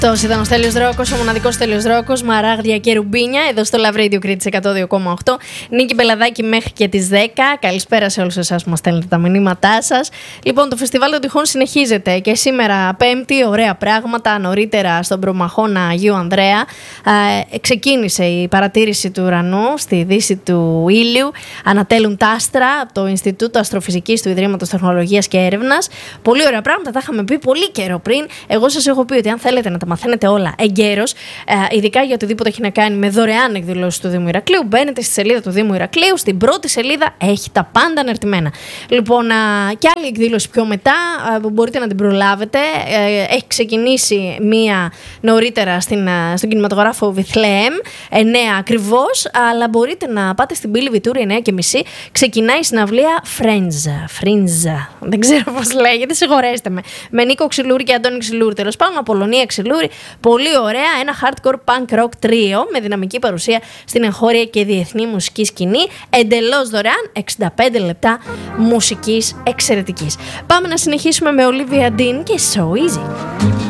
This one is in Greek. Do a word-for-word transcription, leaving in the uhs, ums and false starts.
Αυτός ήταν ο Στέλιος Δρόκος, ο μοναδικός Στέλιος Δρόκος, Μαράγδια και Ρουμπίνια, εδώ στο Love Radio Κρήτης εκατό δύο κόμμα οκτώ. Νίκη Μπελαδάκη μέχρι και τις δέκα. Καλησπέρα σε όλους εσάς που μας στέλνετε τα μηνύματά σας. Λοιπόν, το φεστιβάλ των τυχών συνεχίζεται και σήμερα Πέμπτη, ωραία πράγματα. Νωρίτερα στον Προμαχώνα Αγίου Ανδρέα ε, ξεκίνησε η παρατήρηση του ουρανού στη δύση του ήλιου. Ανατέλουν τα άστρα από το Ινστιτούτο Αστροφυσικής του Ιδρύματος Τεχνολογίας και Έρευνας. Πολύ ωραία πράγματα, τα είχαμε πει πολύ καιρό πριν. Εγώ σας έχω πει ότι αν θέλετε να τα μαθαίνετε όλα εγκαίρως, ε, ειδικά για οτιδήποτε έχει να κάνει με δωρεάν εκδηλώσεις του Δήμου Ηρακλείου, μπαίνετε στη σελίδα του Δήμου Ηρακλείου. Στην πρώτη σελίδα έχει τα πάντα αναρτημένα. Λοιπόν, ε, και άλλη εκδήλωση πιο μετά ε, που μπορείτε να την προλάβετε. Ε, έχει ξεκινήσει μία νωρίτερα στην, ε, στον κινηματογράφο Βιθλεέμ, εννέα ακριβώς, αλλά μπορείτε να πάτε στην Πύλη Βιτούρη εννέα και μισή. Ξεκινάει η συναυλία Φρέντζα. Φρίνζα. Δεν ξέρω πώς λέγεται, συγχωρέστε με. Με Νίκο Ξυλούρη και Αντώνη Ξυλούρη. Τέλος πάντων, Απολωνία Ξυλούρη. Πολύ ωραία, ένα hardcore punk rock τρίο με δυναμική παρουσία στην εγχώρια και διεθνή μουσική σκηνή. Εντελώς δωρεάν, εξήντα πέντε λεπτά μουσικής εξαιρετικής. Πάμε να συνεχίσουμε με Olivia Dean και So Easy.